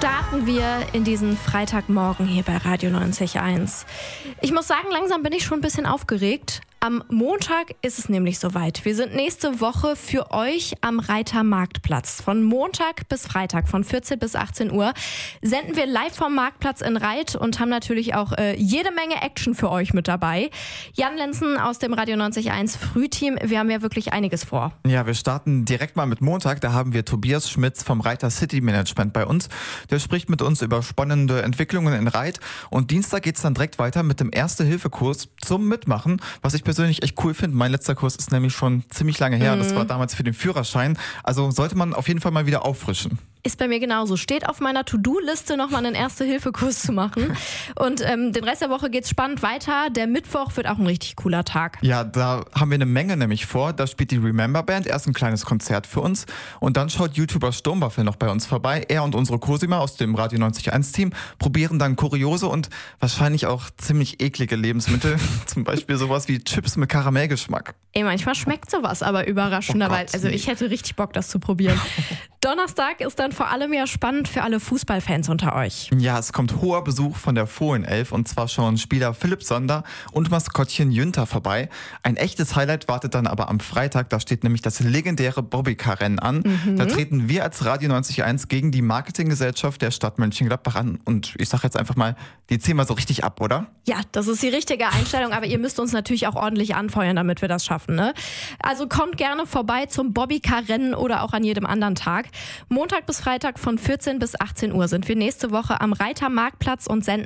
starten wir in diesen Freitagmorgen hier bei Radio 90.1. Ich muss sagen, langsam bin ich schon ein bisschen aufgeregt. Am Montag ist es nämlich soweit. Wir sind nächste Woche für euch am Reiter Marktplatz. Von Montag bis Freitag, von 14 bis 18 Uhr, senden wir live vom Marktplatz in Reit und haben natürlich auch jede Menge Action für euch mit dabei. Jan Lenzen aus dem Radio 90.1 Frühteam, wir haben ja wirklich einiges vor. Ja, wir starten direkt mal mit Montag. Da haben wir Tobias Schmitz vom Reiter City Management bei uns. Der spricht mit uns über spannende Entwicklungen in Reit. Und Dienstag geht es dann direkt weiter mit dem Erste-Hilfe-Kurs zum Mitmachen, was ich persönlich echt cool finde. Mein letzter Kurs ist nämlich schon ziemlich lange her. Das war damals für den Führerschein. Also sollte man auf jeden Fall mal wieder auffrischen. Ist bei mir genauso. Steht auf meiner To-Do-Liste, nochmal einen Erste-Hilfe-Kurs zu machen. Und den Rest der Woche geht's spannend weiter. Der Mittwoch wird auch ein richtig cooler Tag. Ja, da haben wir eine Menge nämlich vor. Da spielt die Remember Band erst ein kleines Konzert für uns. Und dann schaut YouTuber Sturmwaffel noch bei uns vorbei. Er und unsere Cosima aus dem Radio 90.1 Team probieren dann kuriose und wahrscheinlich auch ziemlich eklige Lebensmittel. Zum Beispiel sowas wie Chips mit Karamellgeschmack. Ey, manchmal schmeckt sowas aber überraschenderweise. Also ich hätte richtig Bock, das zu probieren. Donnerstag ist dann vor allem ja spannend für alle Fußballfans unter euch. Ja, es kommt hoher Besuch von der Fohlenelf und zwar schauen Spieler Philipp Sonder und Maskottchen Jünter vorbei. Ein echtes Highlight wartet dann aber am Freitag, da steht nämlich das legendäre Bobbycar-Rennen an. Da treten wir als Radio 90.1 gegen die Marketinggesellschaft der Stadt Mönchengladbach an und ich sag jetzt einfach mal, die ziehen mal so richtig ab, oder? Ja, das ist die richtige Einstellung, aber ihr müsst uns natürlich auch ordentlich anfeuern, damit wir das schaffen, ne? Also kommt gerne vorbei zum Bobbycar-Rennen oder auch an jedem anderen Tag. Montag bis Freitag von 14 bis 18 Uhr sind wir nächste Woche am Reiter Marktplatz und senden